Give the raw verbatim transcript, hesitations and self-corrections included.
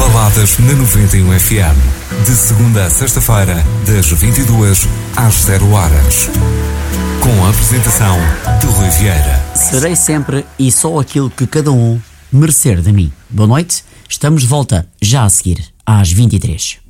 Baladas na noventa e um F M. De segunda a sexta-feira, das vinte e duas às zero horas. Com a apresentação de Rui Vieira. Serei sempre e só aquilo que cada um merecer de mim. Boa noite, estamos de volta já a seguir, às vinte e três.